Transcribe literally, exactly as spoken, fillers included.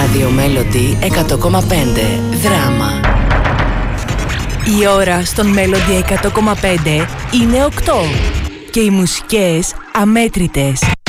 ράδιο Melody εκατό κόμμα πέντε. Δράμα. Η ώρα στον Melody εκατό κόμμα πέντε είναι οκτώ και οι μουσικές αμέτρητες.